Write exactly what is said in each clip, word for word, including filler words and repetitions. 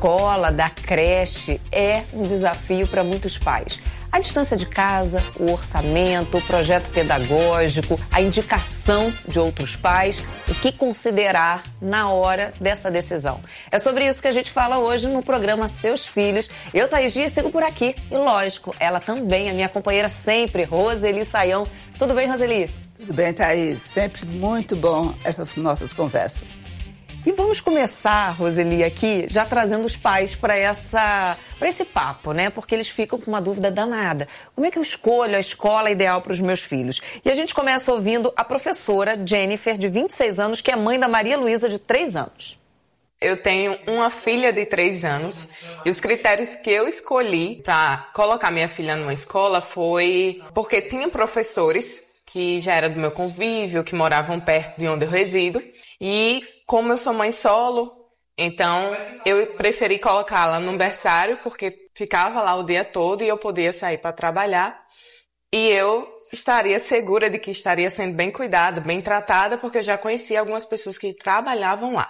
escola, da creche, é um desafio para muitos pais. A distância de casa, o orçamento, o projeto pedagógico, a indicação de outros pais, o que considerar na hora dessa decisão. É sobre isso que a gente fala hoje no programa Seus Filhos. Eu, Thaís Dias, sigo por aqui. E lógico, ela também, a minha companheira sempre, Roseli Saião. Tudo bem, Roseli? Tudo bem, Thaís. Sempre muito bom essas nossas conversas. E vamos começar, Roseli, aqui, já trazendo os pais para essa, para esse papo, né? Porque eles ficam com uma dúvida danada. Como é que eu escolho a escola ideal para os meus filhos? E a gente começa ouvindo a professora Jennifer, de vinte e seis anos, que é mãe da Maria Luísa, de três anos. Eu tenho uma filha de três anos e os critérios que eu escolhi para colocar minha filha numa escola foi porque tinha professores que já eram do meu convívio, que moravam perto de onde eu resido. E como eu sou mãe solo, então eu preferi colocá-la num berçário porque ficava lá o dia todo e eu podia sair para trabalhar. E eu estaria segura de que estaria sendo bem cuidada, bem tratada, porque eu já conhecia algumas pessoas que trabalhavam lá.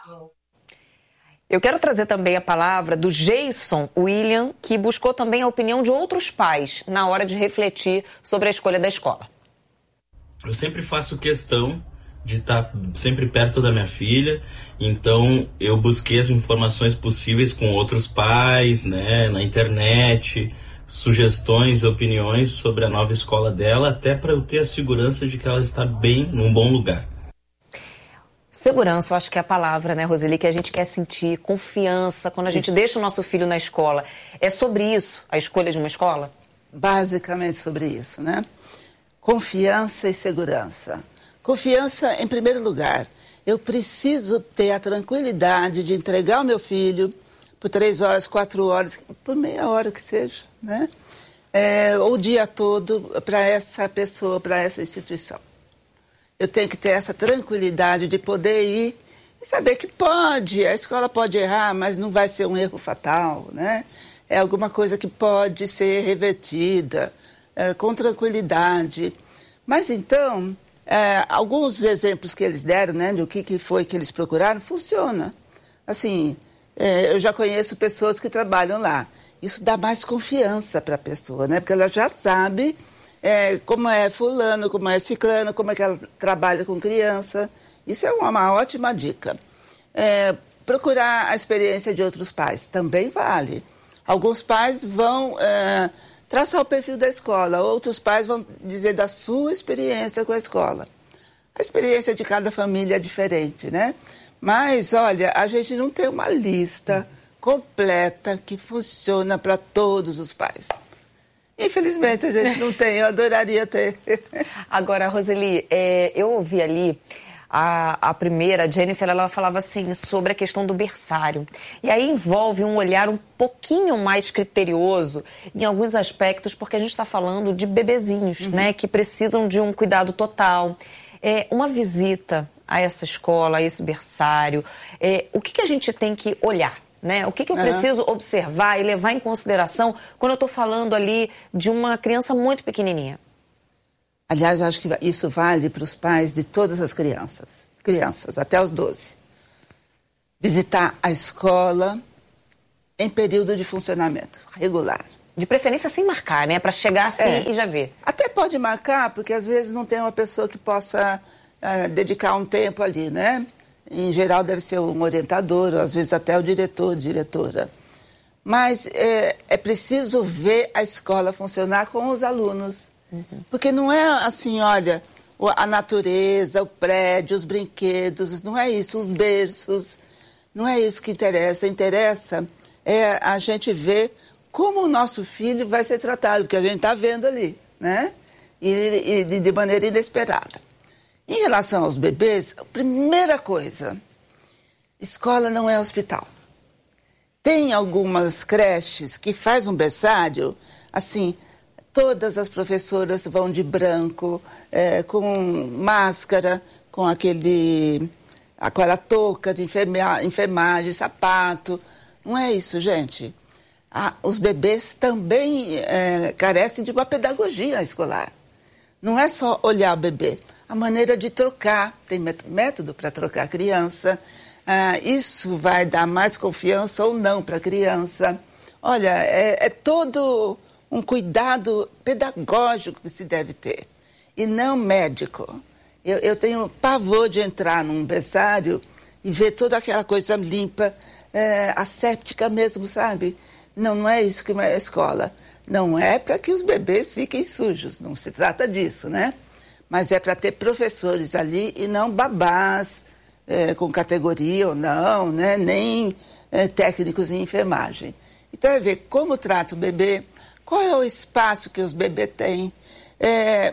Eu quero trazer também a palavra do Jason William, que buscou também a opinião de outros pais na hora de refletir sobre a escolha da escola. Eu sempre faço questão de estar sempre perto da minha filha, então eu busquei as informações possíveis com outros pais, né, na internet, sugestões, opiniões sobre a nova escola dela, até para eu ter a segurança de que ela está bem, num bom lugar. Segurança, eu acho que é a palavra, né, Roseli, que a gente quer sentir, confiança, quando a gente isso. deixa o nosso filho na escola. É sobre isso, a escolha de uma escola? Basicamente sobre isso, né? Confiança e segurança. Confiança em primeiro lugar. Eu preciso ter a tranquilidade de entregar o meu filho por três horas, quatro horas, por meia hora que seja, né? É, o dia todo para essa pessoa, para essa instituição. Eu tenho que ter essa tranquilidade de poder ir e saber que pode, a escola pode errar, mas não vai ser um erro fatal, né? É alguma coisa que pode ser revertida é, com tranquilidade. Mas então, é, alguns exemplos que eles deram, né, do que, que foi que eles procuraram, funciona. Assim, é, eu já conheço pessoas que trabalham lá. Isso dá mais confiança para a pessoa, né? Porque ela já sabe é, como é fulano, como é ciclano, como é que ela trabalha com criança. Isso é uma, uma ótima dica. É, procurar a experiência de outros pais também vale. Alguns pais vão é, traçar o perfil da escola, outros pais vão dizer da sua experiência com a escola. A experiência de cada família é diferente, né? Mas, olha, a gente não tem uma lista completa que funciona para todos os pais. Infelizmente, a gente não tem, eu adoraria ter. Agora, Roseli, é, eu ouvi ali a, a primeira, a Jennifer, ela falava assim sobre a questão do berçário. E aí envolve um olhar um pouquinho mais criterioso em alguns aspectos, porque a gente está falando de bebezinhos, uhum. né, que precisam de um cuidado total. É, uma visita a essa escola, a esse berçário, é, o que, que a gente tem que olhar? Né? O que, que eu preciso uhum. observar e levar em consideração quando eu estou falando ali de uma criança muito pequenininha? Aliás, eu acho que isso vale para os pais de todas as crianças, crianças, até os doze. Visitar a escola em período de funcionamento regular. De preferência sem marcar, né? Para chegar assim é. e já ver. Até pode marcar, porque às vezes não tem uma pessoa que possa uh, dedicar um tempo ali, né? Em geral deve ser um orientador, ou às vezes até o diretor, diretora. Mas é, é preciso ver a escola funcionar com os alunos. Uhum. Porque não é assim, olha, a natureza, o prédio, os brinquedos, não é isso, os berços, não é isso que interessa. Interessa é a gente ver como o nosso filho vai ser tratado, porque a gente está vendo ali, né? E, e de maneira inesperada. Em relação aos bebês, a primeira coisa, escola não é hospital. Tem algumas creches que faz um berçário, assim, todas as professoras vão de branco, é, com máscara, com aquele, aquela touca de enferma, enfermagem, sapato. Não é isso, gente. Ah, os bebês também é, carecem de uma pedagogia escolar. Não é só olhar o bebê. A maneira de trocar, tem método para trocar a criança, Ah, isso vai dar mais confiança ou não para a criança. Olha, é, é todo um cuidado pedagógico que se deve ter, e não médico. Eu, eu tenho pavor de entrar num berçário e ver toda aquela coisa limpa, é, asséptica mesmo, sabe? Não, não é isso que é a escola. Não é para que os bebês fiquem sujos, não se trata disso, né? Mas é para ter professores ali e não babás, é, com categoria ou não, né? Nem é, técnicos em enfermagem. Então é ver como trata o bebê, qual é o espaço que os bebês têm. É,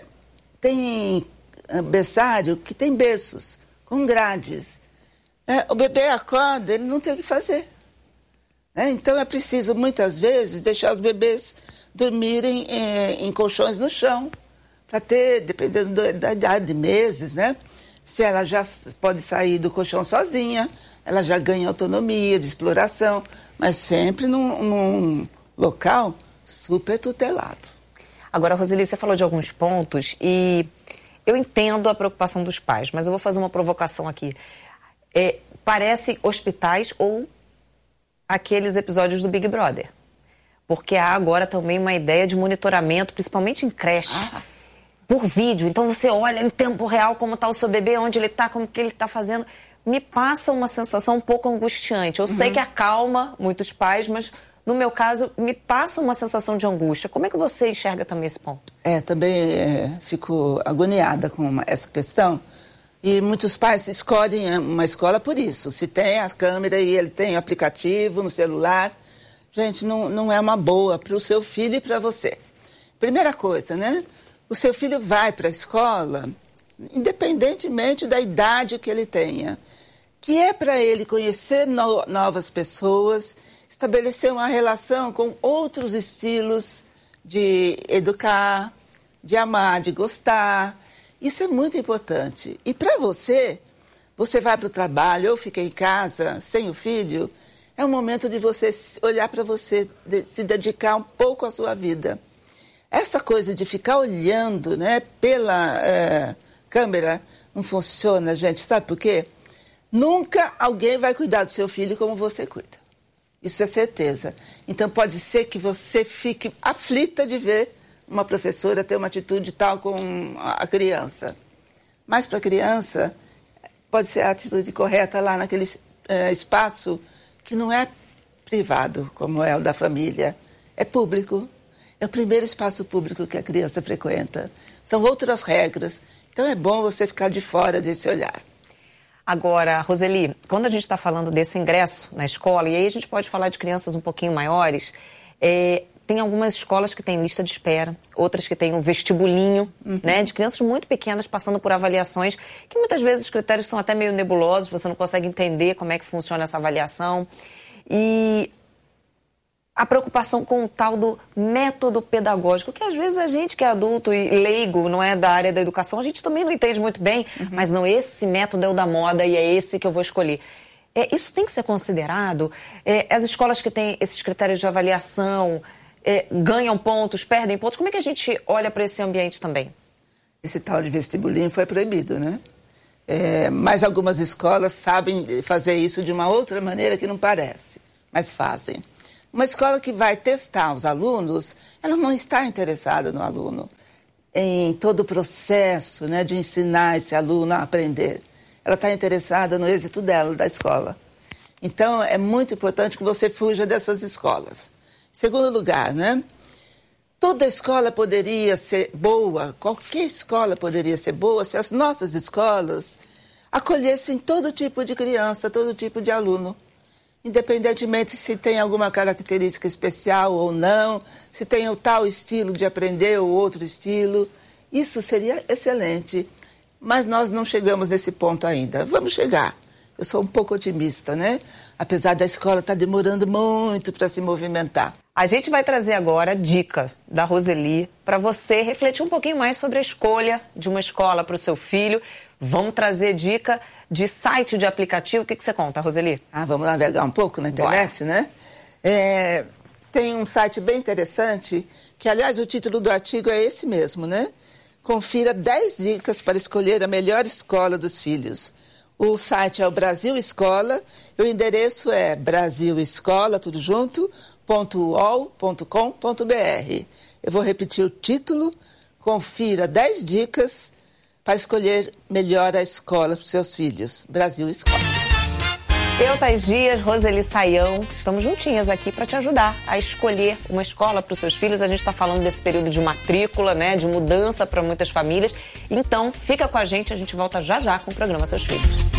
tem berçário que tem berços, com grades. É, o bebê acorda, ele não tem o que fazer. É, então é preciso, muitas vezes, deixar os bebês dormirem é, em colchões no chão, para ter, dependendo do, da idade de meses, né? Se ela já pode sair do colchão sozinha, ela já ganha autonomia de exploração, mas sempre num, num local super tutelado. Agora, Roseli, você falou de alguns pontos e eu entendo a preocupação dos pais, mas eu vou fazer uma provocação aqui. É, parece hospitais ou aqueles episódios do Big Brother. Porque há agora também uma ideia de monitoramento, principalmente em creche, ah. por vídeo. Então você olha em tempo real como está o seu bebê, onde ele está, como que ele está fazendo. Me passa uma sensação um pouco angustiante. Eu uhum. sei que acalma muitos pais, mas no meu caso me passa uma sensação de angústia. Como é que você enxerga também esse ponto? É, também é, fico agoniada com uma, essa questão. E muitos pais escolhem uma escola por isso. Se tem a câmera e ele tem aplicativo no celular, gente, não, não é uma boa para o seu filho e para você. Primeira coisa, né? O seu filho vai para a escola, independentemente da idade que ele tenha, que é para ele conhecer no, novas pessoas, estabelecer uma relação com outros estilos de educar, de amar, de gostar. Isso é muito importante. E para você, você vai para o trabalho ou fica em casa sem o filho, é um momento de você olhar para você, de, se dedicar um pouco à sua vida. Essa coisa de ficar olhando, né, pela é, câmera não funciona, gente. Sabe por quê? Nunca alguém vai cuidar do seu filho como você cuida. Isso é certeza. Então pode ser que você fique aflita de ver uma professora ter uma atitude tal com a criança. Mas para a criança, pode ser a atitude correta lá naquele é, espaço que não é privado, como é o da família, é público. É o primeiro espaço público que a criança frequenta. São outras regras. Então é bom você ficar de fora desse olhar. Agora, Roseli, quando a gente está falando desse ingresso na escola, e aí a gente pode falar de crianças um pouquinho maiores, é, tem algumas escolas que têm lista de espera, outras que têm um vestibulinho, uhum. né, de crianças muito pequenas passando por avaliações, que muitas vezes os critérios são até meio nebulosos, você não consegue entender como é que funciona essa avaliação. E a preocupação com o tal do método pedagógico, que às vezes a gente que é adulto e leigo, não é da área da educação, a gente também não entende muito bem, uhum. mas não, esse método é o da moda e é esse que eu vou escolher. É, isso tem que ser considerado. É, as escolas que têm esses critérios de avaliação é, ganham pontos, perdem pontos. Como é que a gente olha para esse ambiente também? Esse tal de vestibulinho foi proibido, né? É, mas algumas escolas sabem fazer isso de uma outra maneira que não parece, mas fazem. Uma escola que vai testar os alunos, ela não está interessada no aluno, em todo o processo, né, de ensinar esse aluno a aprender. Ela está interessada no êxito dela, da escola. Então, é muito importante que você fuja dessas escolas. Segundo lugar, né, toda escola poderia ser boa, qualquer escola poderia ser boa se as nossas escolas acolhessem todo tipo de criança, todo tipo de aluno. Independentemente se tem alguma característica especial ou não, se tem o tal estilo de aprender ou outro estilo, isso seria excelente. Mas nós não chegamos nesse ponto ainda. Vamos chegar. Eu sou um pouco otimista, né? Apesar da escola estar demorando muito para se movimentar. A gente vai trazer agora a dica da Roseli para você refletir um pouquinho mais sobre a escolha de uma escola para o seu filho. Vamos trazer dica de site, de aplicativo. O que, que você conta, Roseli? Ah, vamos navegar um pouco na internet, Bora. né? É, tem um site bem interessante, que, aliás, o título do artigo é esse mesmo, né? Confira dez dicas para escolher a melhor escola dos filhos. O site é o Brasil Escola, e o endereço é brasilescola, tudo junto, ponto u o l ponto com ponto b r. Eu vou repetir o título, confira dez dicas para escolher melhor a escola para os seus filhos. Brasil Escola. Eu, Thais Dias, Roseli Saião, estamos juntinhas aqui para te ajudar a escolher uma escola para os seus filhos. A gente está falando desse período de matrícula, né, de mudança para muitas famílias. Então, fica com a gente, a gente volta já já com o programa Seus Filhos.